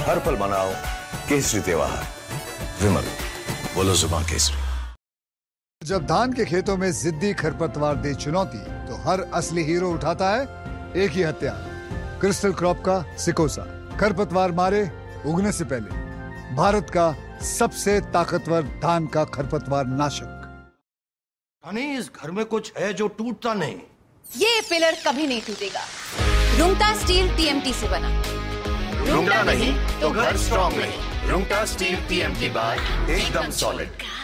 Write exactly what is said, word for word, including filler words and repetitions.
हर पल मनाओ केसरी त्योहार। विमल, बोलो जुबान केसरी। जब धान के खेतों में जिद्दी खरपतवार दे चुनौती, तो हर असली हीरो उठाता है एक ही हथियार, क्रिस्टल क्रॉप का सिकोसा। खरपतवार मारे उगने से पहले भारत का सबसे ताकतवर धान का खरपतवार नाशक। हनी, इस घर में कुछ है जो टूटता नहीं। ये पिलर कभी नहीं टूटेगा। रुंगटा स्टील टीएमटी से बना। रुंगटा नहीं तो घर स्ट्रॉन्ग नहीं। रुंगटा स्टील टीएमटी बार एकदम सॉलिड।